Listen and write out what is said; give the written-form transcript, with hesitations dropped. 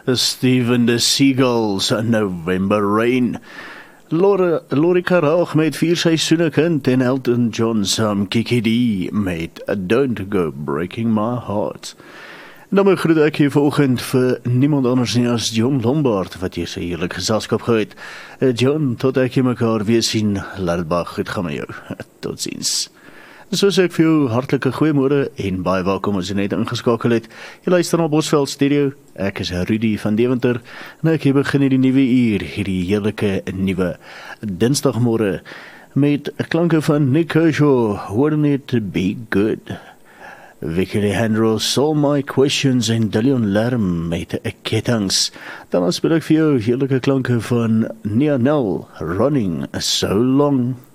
Steven the Seagulls, November Rain. Lorika Raag met 4 seisoene kind en Elton John Sam Kiki D met Don't Go Breaking My Heart. Dan my groet ek hier vanoggend vir niemand anders nie as John Lombard, wat hier sy heerlik geselskap gehad. John, tot ek jy mekaar weer sien, laat het baie goed gaan met jou. Tot ziens. So sê ek vir jou hartelike goeiemôre en baie welkom as jy net ingeskakel het. Jy luister na Bosveld Studio, ek is Rudy van Deventer en ek begin hierdie nuwe uur, hierdie heerlike nuwe Dinsdagmôre met klanke van Nick Kershaw, Wouldn't It Be Good? Vicky Leandro, Solve My Questions en Dillion Lerm met Kettangs. Dan speel ek vir jou heerlike klanke van Nia Nel, Running So Long.